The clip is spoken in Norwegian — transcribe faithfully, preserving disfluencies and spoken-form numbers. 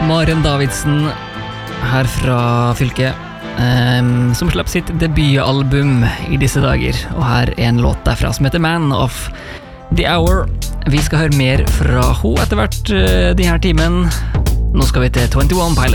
Maren Davidsen her fra fylket, um, som slapp sitt debutalbum i disse dager. Og her er en låt derfra som heter Man of the Hour. Vi skal høre mer fra ho etter hvert uh, denne timen. Nå skal vi til twenty-one Pilots.